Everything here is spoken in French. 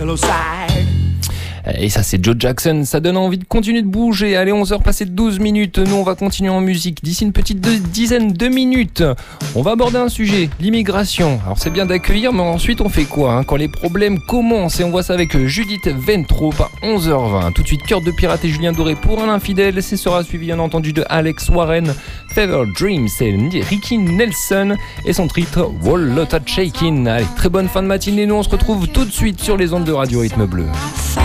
Et ça c'est Joe Jackson, ça donne envie de continuer de bouger. Allez, 11h passées de 12 minutes, nous on va continuer en musique. D'ici une petite dizaine de minutes, on va aborder un sujet, l'immigration. Alors c'est bien d'accueillir, mais ensuite on fait quoi quand les problèmes commencent? Et on voit ça avec Judith Ventrop à 11h20. Tout de suite, Cœur de pirate et Julien Doré pour un infidèle. Ce sera suivi bien entendu de Alex Warren, Fever Dream, c'est Ricky Nelson et son titre Wall Lotta Shakin'. Allez, très bonne fin de matinée, nous on se retrouve tout de suite sur les ondes de Radio Rythme Bleu.